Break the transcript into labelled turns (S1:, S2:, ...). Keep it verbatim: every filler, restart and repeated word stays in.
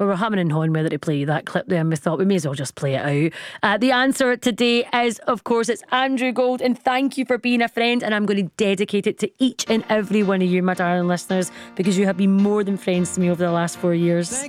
S1: we were humming and hawing whether to play that clip there, and we thought we may as well just play it out. Uh, the answer today is, of course, it's Andrew Gold, and thank you for being a friend, and I'm going to dedicate it to each and every one of you, my darling listeners, because you have been more than friends to me over the last four years.